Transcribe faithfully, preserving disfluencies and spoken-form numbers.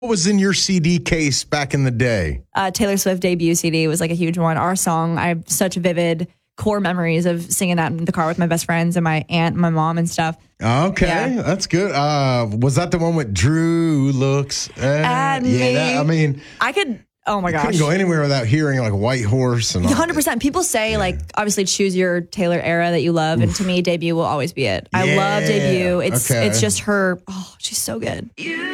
What was in your C D case back in the day? Uh, Taylor Swift debut C D was like a huge one. Our song, I have such vivid core memories of singing that in the car with my best friends and my aunt and my mom and stuff. Okay, Yeah. that's good. Uh, was that the one with Drew looks at, At yeah, me? that, I mean, I could, oh my gosh. couldn't go anywhere without hearing like White Horse and all one hundred percent. People say, like, obviously choose your Taylor era that you love. And to me, debut will always be it. I love Yeah. debut. It's Okay. it's just her. Oh, she's so good.